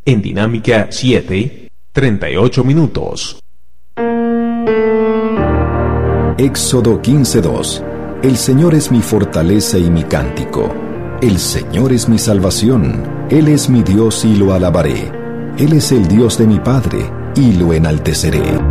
En Dinámica 7, 38 minutos. Éxodo 15:2. El Señor es mi fortaleza y mi cántico. El Señor es mi salvación. Él es mi Dios y lo alabaré. Él es el Dios de mi Padre y lo enalteceré.